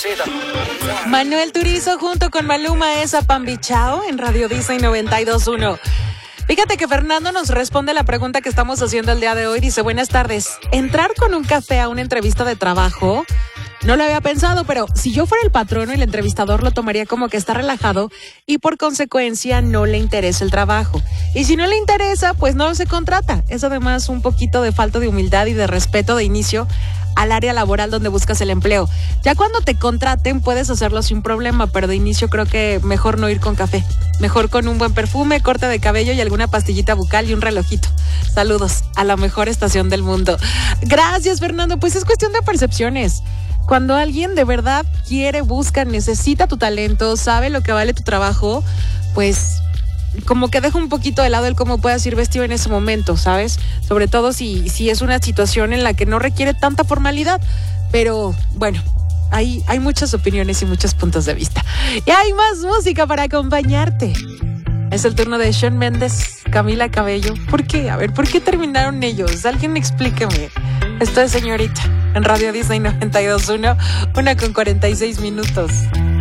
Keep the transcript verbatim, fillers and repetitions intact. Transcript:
Manuel Turizo junto con Maluma es Apambichao en Radio Disney noventa y dos punto uno. Fíjate que Fernando nos responde la pregunta que estamos haciendo el día de hoy. Dice, buenas tardes. ¿Entrar con un café a una entrevista de trabajo? No lo había pensado, pero si yo fuera el patrono y el entrevistador lo tomaría como que está relajado y por consecuencia no le interesa el trabajo. Y si no le interesa, pues no se contrata. Es además un poquito de falta de humildad y de respeto de inicio al área laboral donde buscas el empleo. Ya cuando te contraten puedes hacerlo sin problema, pero de inicio creo que mejor no ir con café. Mejor con un buen perfume, corte de cabello y alguna pastillita bucal y un relojito. Saludos a la mejor estación del mundo. Gracias, Fernando. Pues es cuestión de percepciones. Cuando alguien de verdad quiere, busca, necesita tu talento, sabe lo que vale tu trabajo, pues como que deja un poquito de lado el cómo puedas ir vestido en ese momento, ¿sabes? Sobre todo si, si es una situación en la que no requiere tanta formalidad. Pero bueno, hay, hay muchas opiniones y muchos puntos de vista. Y hay más música para acompañarte. Es el turno de Shawn Mendes, Camila Cabello. ¿Por qué? A ver, ¿por qué terminaron ellos? Alguien explíqueme. Esto es Señorita en Radio Disney noventa y dos punto uno, una con cuarenta y seis minutos.